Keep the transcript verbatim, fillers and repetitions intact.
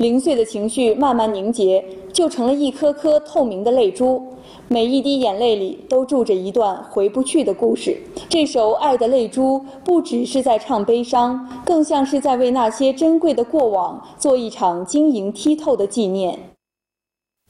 零碎的情绪慢慢凝结，就成了一颗颗透明的泪珠。每一滴眼泪里都住着一段回不去的故事。这首《爱的泪珠》不只是在唱悲伤，更像是在为那些珍贵的过往做一场晶莹剔透的纪念。